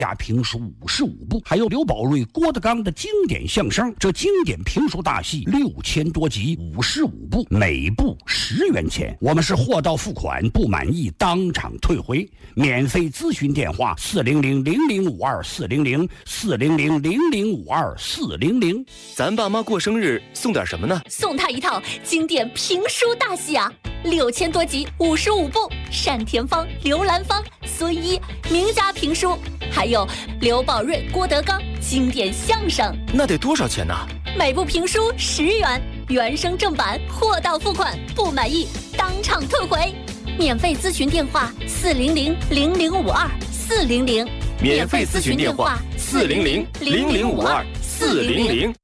家评书55部，还有刘宝瑞、郭德纲的经典相声。这经典评书大戏6000多集，55部，每部10元钱。我们是货到付款，不满意当场退回。免费咨询电话400-0052-400，400-0052-400。 咱爸妈过生日送点什么呢？ 送他一套经典评书大戏啊，6000多集，55部，单田芳、刘兰芳、孙一名家评书，还有刘宝瑞、郭德纲经典相声。 那得多少钱呢？ 每部评书10元，原声正版，货到付款，不满意当场退回。免费咨询电话400-0052-400， 免费咨询电话400-0052-400。